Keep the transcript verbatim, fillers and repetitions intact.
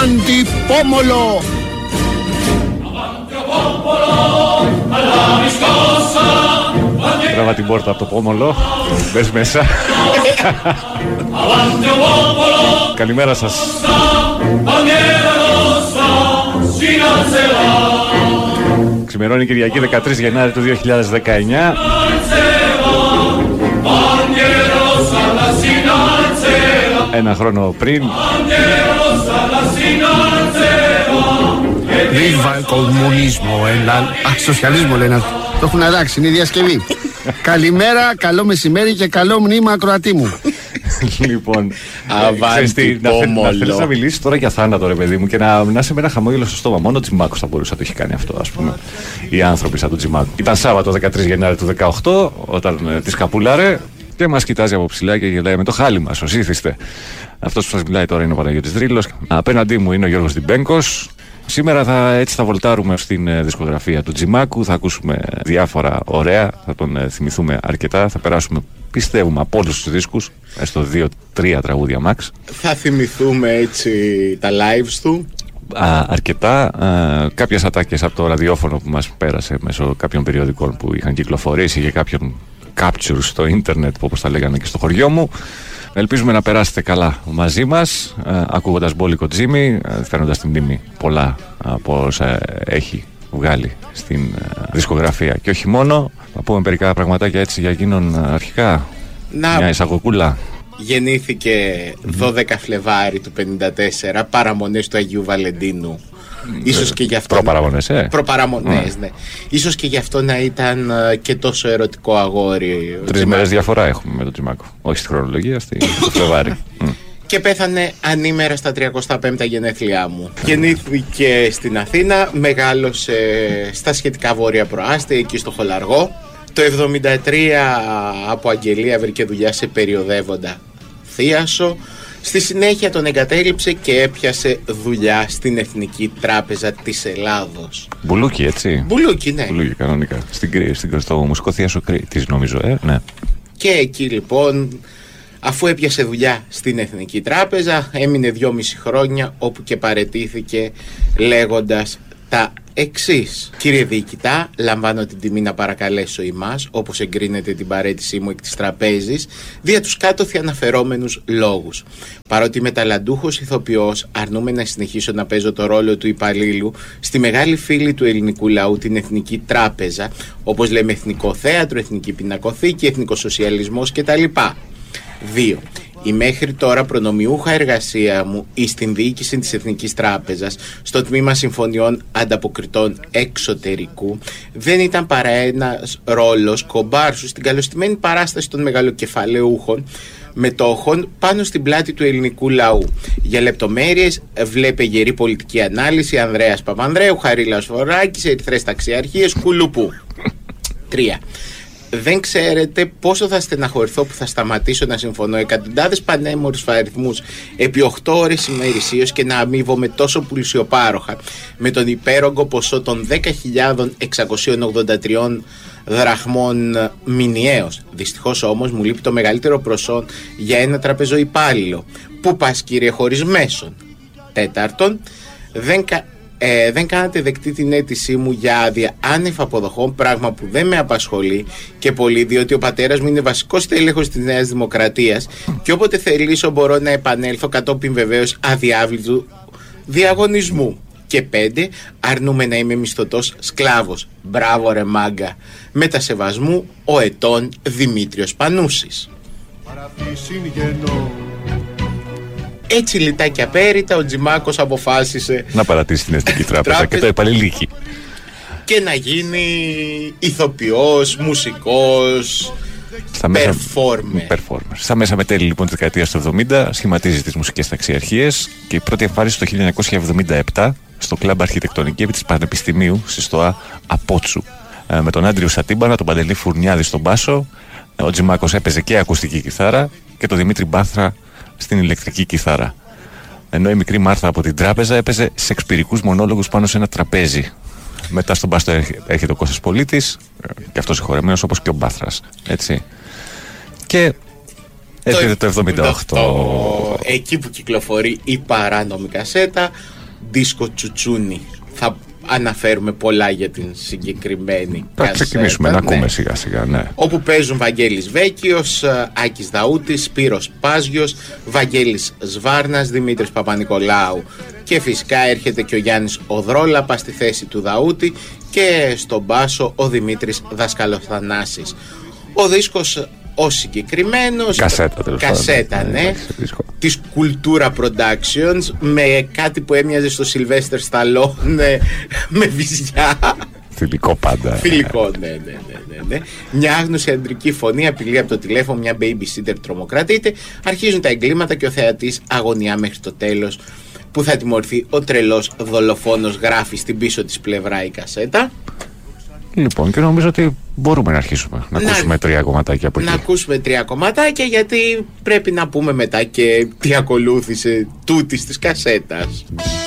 Avanti Pomolo! Τράβα την πόρτα από το Πόμολο. Μπες μέσα. Καλημέρα σας. Ξημερώνει Κυριακή δεκατρείς Γενάρη του δύο χιλιάδες δεκαεννιά. Ένα χρόνο πριν. Viva el comunismo, σοσιαλισμό λένε. Το έχουν αλλάξει, είναι η διασκευή. Καλημέρα, καλό μεσημέρι και καλό μνήμα ακροατή μου. Λοιπόν, Αβάντι Πόμολο. Να θέλεις να μιλήσεις τώρα για θάνατο, ρε παιδί μου, και να, να είσαι με ένα χαμόγελο στο στόμα. Μόνο ο Τζιμάκος θα μπορούσε να το έχει κάνει αυτό, ας πούμε. Οι άνθρωποι σαν τον Τζιμάκο. Ήταν Σάββατο δεκατρείς Γενάρη του δεκαοκτώ, όταν ε, τη καπούλαρε και μας κοιτάζει από ψηλά και γελάει με το χάλι μας. Ως ήθιστε. Αυτός που σας μιλάει τώρα είναι ο Παναγιώτης Δρύλος. Απέναντί μου είναι ο Γιώργος Διμπένκος. Σήμερα θα, έτσι θα βολτάρουμε στην ε, δισκογραφία του Τζιμάκου. Θα ακούσουμε διάφορα ωραία, θα τον ε, θυμηθούμε αρκετά. Θα περάσουμε, πιστεύουμε, από όλους τους δίσκους, έστω δύο τρία τραγούδια max. Θα θυμηθούμε έτσι τα lives του. Α, αρκετά. Α, κάποιες ατάκες από το ραδιόφωνο που μας πέρασε μέσω κάποιων περιοδικών που είχαν κυκλοφορήσει και κάποιων captures στο ίντερνετ, όπως τα λέγανε και στο χωριό μου. Ελπίζουμε να περάσετε καλά μαζί μας, ακούγοντας Μπόλικο Τζίμι, φέρνοντας την μνήμη πολλά από όσα έχει βγάλει στην δισκογραφία. Και όχι μόνο, θα πούμε μερικά πραγματάκια έτσι για εκείνον αρχικά. Να, μια εισαγωγούλα. Γεννήθηκε δώδεκα Φλεβάρι του πενήντα τέσσερα, παραμονές του Αγίου Βαλεντίνου. Ίσως και γι' αυτό. Προπαραμονές, ε. Προπαραμονές, ναι. Ίσως και γι' αυτό να ήταν και τόσο ερωτικό αγόρι. Τρεις μέρες διαφορά έχουμε με τον Τζιμάκο. Όχι στη χρονολογία, στη Φλεβάρι. Και πέθανε ανήμερα στα τριακοστά πέμπτα γενέθλιά μου. Γεννήθηκε στην Αθήνα, μεγάλωσε στα σχετικά βόρεια προάστια, εκεί στο Χολαργό. Το εβδομήντα τρία από αγγελία βρήκε δουλειά σε περιοδεύοντα θίασο. Στη συνέχεια τον εγκατέλειψε και έπιασε δουλειά στην Εθνική Τράπεζα της Ελλάδος. Μπουλούκι, έτσι. Μπουλούκι, ναι. Μπουλούκι, κανονικά. Στην, στην, στο μουσικό θίασο Κρήτης, νομίζω, ε, ναι. Και εκεί λοιπόν, αφού έπιασε δουλειά στην Εθνική Τράπεζα, έμεινε δυόμιση χρόνια, όπου και παραιτήθηκε λέγοντας τα εξής. Κύριε Διοικητά, λαμβάνω την τιμή να παρακαλέσω ημάς, όπως εγκρίνεται την παραίτησή μου εκ της τραπέζης, δια τους κάτωθι αναφερόμενους λόγους. Παρότι είμαι ταλαντούχος ηθοποιός, αρνούμαι να συνεχίσω να παίζω το ρόλο του υπαλλήλου στη μεγάλη φίλη του ελληνικού λαού, την Εθνική Τράπεζα, όπως λέμε Εθνικό Θέατρο, Εθνική Πινακοθήκη, Εθνικός Σοσιαλισμός κτλ. δύο. Η μέχρι τώρα προνομιούχα εργασία μου ή στην διοίκηση της Εθνικής Τράπεζας, στο τμήμα συμφωνιών ανταποκριτών εξωτερικού, δεν ήταν παρά ένας ρόλος κομπάρσου στην καλωστημένη παράσταση των μεγαλοκεφαλαιούχων μετόχων πάνω στην πλάτη του ελληνικού λαού. Για λεπτομέρειες βλέπε γερή πολιτική ανάλυση Ανδρέας Παπανδρέου, Χαρίλαος Φοράκης, Ερυθρές Ταξιαρχίες, Κουλουπού. τρία. Δεν ξέρετε πόσο θα στεναχωρηθώ που θα σταματήσω να συμφωνώ εκατοντάδες πανέμορφους αριθμούς επί οκτώ ώρες ημερησίως και να αμείβομαι τόσο πουλσιοπάροχα με τον υπέρογκο ποσό των δέκα χιλιάδες εξακόσιες ογδόντα τρία δραχμών μηνιαίως. Δυστυχώς όμως μου λείπει το μεγαλύτερο προσόν για ένα τραπεζοϊπάλληλο. Πού πας, κύριε, χωρίς μέσον? Τέταρτον, δεν κα... Ε, δεν κάνατε δεκτή την αίτησή μου για άδεια άνευ αποδοχών, πράγμα που δεν με απασχολεί και πολύ, διότι ο πατέρας μου είναι βασικός τέλεχος της Νέας Δημοκρατίας και όποτε θελήσω μπορώ να επανέλθω κατόπιν βεβαίως αδιάβλητου διαγωνισμού. Και πέντε, αρνούμε να είμαι μισθωτός σκλάβος. Μπράβο ρε μάγκα. Μετασεβασμού, ο ετών Δημήτριος Πανούσης. Έτσι λιτά και απέριτα ο Τζιμάκος αποφάσισε να παρατήσει την Εθνική Τράπεζα, Τράπεζα και το επαλληλίκι και να γίνει ηθοποιός, μουσικός, performer. performer. Στα μέσα μετέλη λοιπόν της δεκαετίας του εβδομήντα σχηματίζει τις μουσικές ταξιαρχίες και η πρώτη εμφάνιση το χίλια εννιακόσια εβδομήντα επτά στο κλαμπ Αρχιτεκτονική επί της Πανεπιστημίου στη ΣΤΟΑ Απότσου, με τον Άντριο Σατίμπανα, τον Παντελή Φουρνιάδη στον μπάσο. Ο Τζιμάκος έπαιζε και ακουστική κιθάρα και τον Δημήτρη Μπάθρα στην ηλεκτρική κιθάρα. Ενώ η μικρή Μάρθα από την τράπεζα έπαιζε σεξπυρικούς μονόλογους πάνω σε ένα τραπέζι. Μετά στον μπάστο έρχεται ο Κώστας Πολίτης, και αυτός συγχωρεμένος όπως και ο Μπάθρας. Έτσι. Και Έρχεται το εβδομήντα οκτώ. Εκεί που κυκλοφορεί η παράνομη κασέτα Δίσκο Τσουτσούνι. Θα αναφέρουμε πολλά για την συγκεκριμένη θα κασέτα. Θα ξεκινήσουμε να ακούμε, ναι, σιγά σιγά, ναι. Όπου παίζουν Βαγγέλης Βέκιος, Άκης Δαούτης, Σπύρος Πάζιος, Βαγγέλης Σβάρνας, Δημήτρης Παπα-Νικολάου και φυσικά έρχεται και ο Γιάννης Οδρόλαπα στη θέση του Δαούτη και στον μπάσο ο Δημήτρης Δασκαλοθανάσης. Ο δίσκος ο συγκεκριμένος, κασέτα, τέλος κασέτα πάντων, ναι, ναι, της Cultura Productions, με κάτι που έμοιαζε στο Sylvester Stallone με βυζιά. Φιλικό πάντα. Φιλικό, ναι, ναι, ναι, ναι, ναι. Μια άγνωση αντρική φωνή απειλεί από το τηλέφωνο, μια babysitter τρομοκρατείται. Αρχίζουν τα εγκλήματα και ο θεατής αγωνιά μέχρι το τέλος, που θα τιμωρηθεί ο τρελός δολοφόνος, γράφει στην πίσω της πλευρά η κασέτα. Λοιπόν, και νομίζω ότι μπορούμε να αρχίσουμε να, να ακούσουμε τρία κομματάκια από εκεί. Να ακούσουμε τρία κομματάκια, γιατί πρέπει να πούμε μετά και τι ακολούθησε τούτης της κασέτας.